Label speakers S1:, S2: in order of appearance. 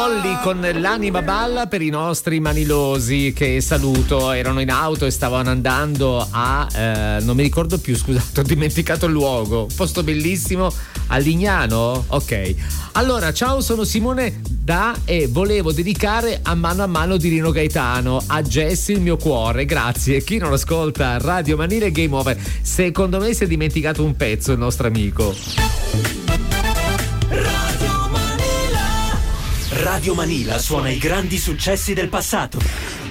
S1: Molly con l'anima balla per i nostri manilosi che saluto, erano in auto e stavano andando a non mi ricordo più, scusate, ho dimenticato il luogo, posto bellissimo a Lignano. Ok, allora ciao, sono Simone e volevo dedicare a mano di Rino Gaetano a Jessie il mio cuore, grazie. Chi non ascolta Radio Manila Game Over, secondo me si è dimenticato un pezzo il nostro amico.
S2: Radio Manila suona i grandi successi del passato.